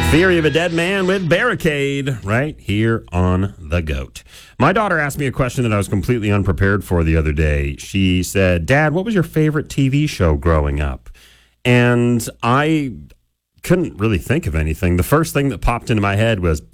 Theory of a Dead Man with Barricade right here on The GOAT. My daughter asked me a question that I was completely unprepared for the other day. She said, "Dad, what was your favorite TV show growing up?" And I couldn't really think of anything. The first thing that popped into my head was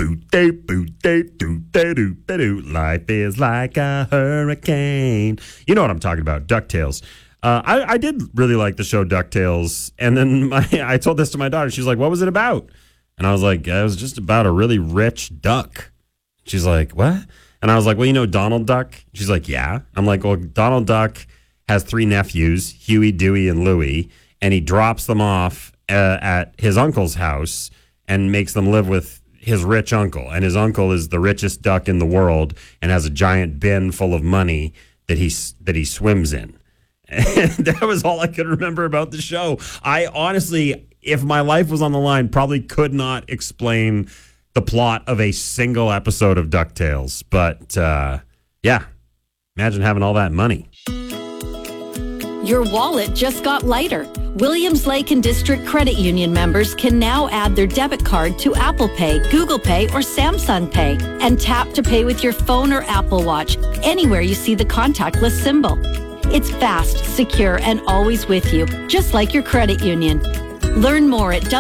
life is like a hurricane. You know what I'm talking about, DuckTales. I did really like the show DuckTales. And then I told this to my daughter. She's like, "What was it about?" And I was like, "It was just about a really rich duck." She's like, "What?" And I was like, "Well, you know Donald Duck?" She's like, "Yeah." I'm like, "Well, Donald Duck has 3 nephews, Huey, Dewey, and Louie, and he drops them off at his uncle's house and makes them live with his rich uncle. And his uncle is the richest duck in the world and has a giant bin full of money that he swims in." And that was all I could remember about the show. I honestly, if my life was on the line, probably could not explain the plot of a single episode of DuckTales. But, yeah, imagine having all that money. Your wallet just got lighter. Williams Lake and District Credit Union members can now add their debit card to Apple Pay, Google Pay, or Samsung Pay and tap to pay with your phone or Apple Watch anywhere you see the contactless symbol. It's fast, secure, and always with you, just like your credit union. Learn more at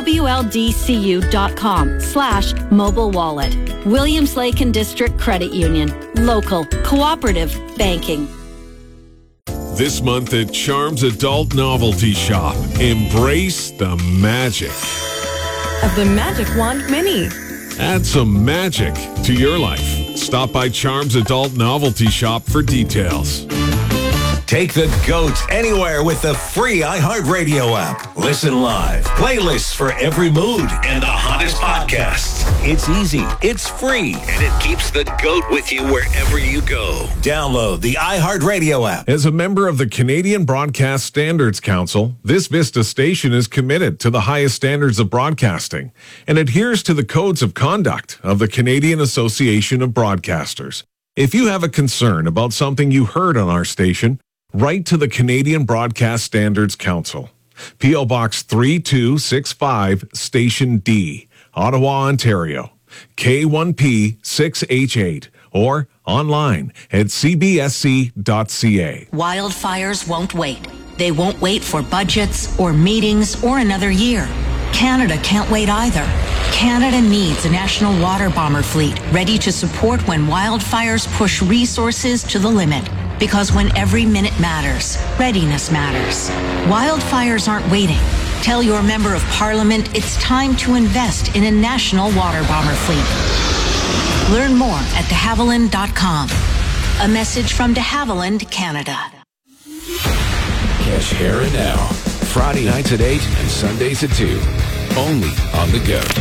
wldcu.com/mobile wallet. Williams Lake and District Credit Union. Local, cooperative banking. This month at Charms Adult Novelty Shop, embrace the magic of the Magic Wand Mini. Add some magic to your life. Stop by Charms Adult Novelty Shop for details. Take the GOAT anywhere with the free iHeartRadio app. Listen live, playlists for every mood, and the hottest podcasts. It's easy, it's free, and it keeps the GOAT with you wherever you go. Download the iHeartRadio app. As a member of the Canadian Broadcast Standards Council, this Vista station is committed to the highest standards of broadcasting and adheres to the codes of conduct of the Canadian Association of Broadcasters. If you have a concern about something you heard on our station, write to the Canadian Broadcast Standards Council. P.O. Box 3265, Station D, Ottawa, Ontario. K1P 6H8 or online at cbsc.ca. Wildfires won't wait. They won't wait for budgets or meetings or another year. Canada can't wait either. Canada needs a national water bomber fleet ready to support when wildfires push resources to the limit. Because when every minute matters, readiness matters. Wildfires aren't waiting. Tell your member of parliament it's time to invest in a national water bomber fleet. Learn more at de Havilland.com. A message from de Havilland, Canada. Catch Here and Now, Friday nights at 8 and Sundays at 2. Only on The GOAT.